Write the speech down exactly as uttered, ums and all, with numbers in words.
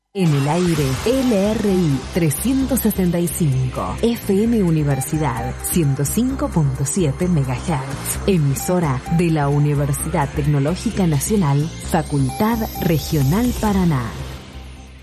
En el aire, L R I trescientos sesenta y cinco, F M Universidad ciento cinco punto siete megahertz, emisora de la Universidad Tecnológica Nacional, Facultad Regional Paraná.